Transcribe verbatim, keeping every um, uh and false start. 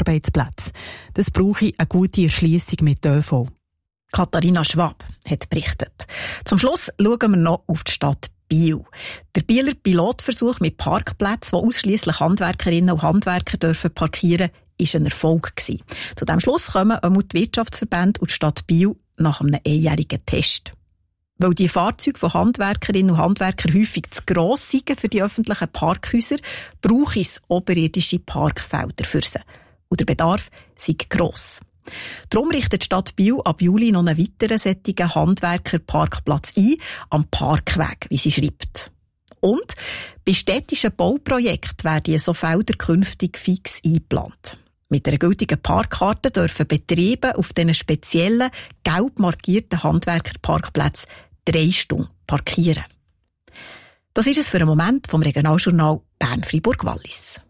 Arbeitsplätze. Das brauche ich eine gute Erschliessung mit der ÖV. Katharina Schwab hat berichtet. Zum Schluss schauen wir noch auf die Stadt Biel. Der Bieler Pilotversuch mit Parkplätzen, wo ausschliesslich Handwerkerinnen und Handwerker dürfen parkieren, war ein Erfolg gewesen. Zu diesem Schluss kommen auch die Wirtschaftsverbände und die Stadt Biel nach einem einjährigen Test. Weil die Fahrzeuge von Handwerkerinnen und Handwerkern häufig zu gross sind für die öffentlichen Parkhäuser, brauche es oberirdische Parkfelder für sie. Und der Bedarf sei gross. Darum richtet die Stadt Biel ab Juli noch einen weiteren solchen Handwerkerparkplatz ein, am Parkweg, wie sie schreibt. Und bei städtischen Bauprojekten werden so Felder künftig fix eingeplant. Mit einer gültigen Parkkarte dürfen Betriebe auf diesen speziellen, gelb markierten Handwerkerparkplätzen drei Stunden parkieren. Das ist es für einen Moment vom Regionaljournal Bern-Fribourg-Wallis.